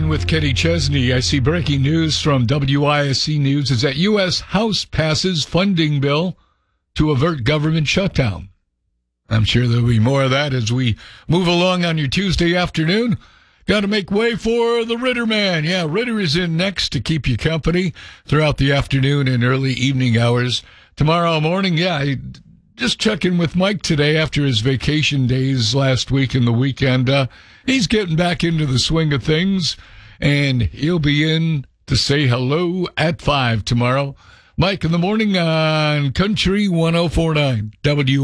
with Kenny Chesney. I see breaking news from WISC News is that U.S. House passes funding bill to avert government shutdown. I'm sure there'll be more of that as we move along on your Tuesday afternoon. Got to make way for the Ritter Man. Yeah, Ritter is in next to keep you company throughout the afternoon and early evening hours. Tomorrow morning, I just checking with Mike today after his vacation days last week and the weekend. He's getting back into the swing of things, and he'll be in to say hello at 5 tomorrow. Mike in the morning on Country 104.9 W.